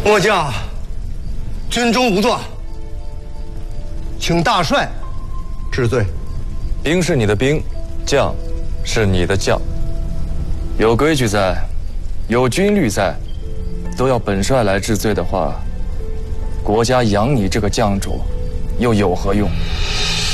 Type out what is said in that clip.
末将军中无状，请大帅治罪。 兵是你的兵，将是你的将，有规矩在，有军律在，都要本帅来治罪的话，国家养你这个将主又有何用？